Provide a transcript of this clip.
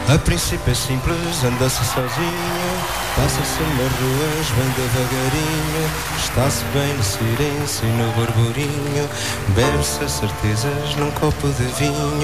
A princípio é simples, anda-se sozinho, passa-se nas ruas bem devagarinho, está-se bem no silêncio e no burburinho, bebe-se certezas num copo de vinho.